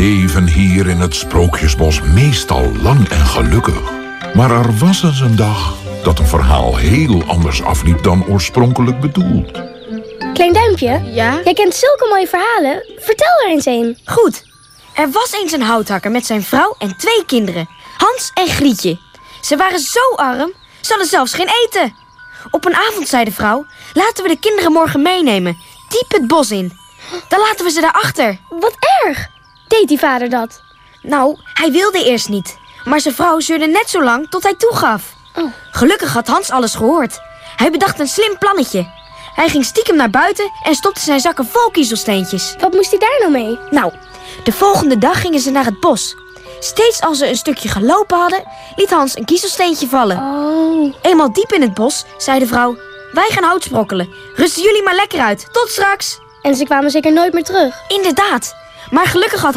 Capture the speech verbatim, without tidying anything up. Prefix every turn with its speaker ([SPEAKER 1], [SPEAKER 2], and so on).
[SPEAKER 1] leven hier in het Sprookjesbos meestal lang en gelukkig. Maar er was eens een dag dat een verhaal heel anders afliep dan oorspronkelijk bedoeld.
[SPEAKER 2] Klein Duimpje,
[SPEAKER 3] Ja?
[SPEAKER 2] jij kent zulke mooie verhalen. Vertel er eens een.
[SPEAKER 3] Goed. Er was eens een houthakker met zijn vrouw en twee kinderen. Hans en Grietje. Ze waren zo arm, ze hadden zelfs geen eten. Op een avond zei de vrouw, laten we de kinderen morgen meenemen. Diep het bos in. Dan laten we ze daarachter.
[SPEAKER 2] Wat erg. Deed die vader dat?
[SPEAKER 3] Nou, hij wilde eerst niet. Maar zijn vrouw zeurde net zo lang tot hij toegaf.
[SPEAKER 2] Oh.
[SPEAKER 3] Gelukkig had Hans alles gehoord. Hij bedacht een slim plannetje. Hij ging stiekem naar buiten en stopte zijn zakken vol kiezelsteentjes.
[SPEAKER 2] Wat moest hij daar nou mee?
[SPEAKER 3] Nou, de volgende dag gingen ze naar het bos. Steeds als ze een stukje gelopen hadden, liet Hans een kiezelsteentje vallen.
[SPEAKER 2] Oh.
[SPEAKER 3] Eenmaal diep in het bos, zei de vrouw, wij gaan hout sprokkelen. Rusten jullie maar lekker uit. Tot straks.
[SPEAKER 2] En ze kwamen zeker nooit meer terug.
[SPEAKER 3] Inderdaad. Maar gelukkig had